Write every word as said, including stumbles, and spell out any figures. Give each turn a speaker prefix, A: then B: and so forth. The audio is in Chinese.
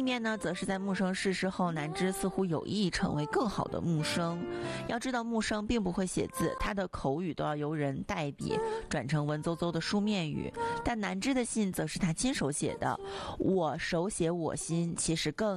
A: 面呢，则是在木生逝世后，南枝似乎有意成为更好的木生。要知道，木生并不会写字，他的口语都要由人代笔转成文绉绉的书面语，但南枝的信则是他亲手写的。我手写我心，其实更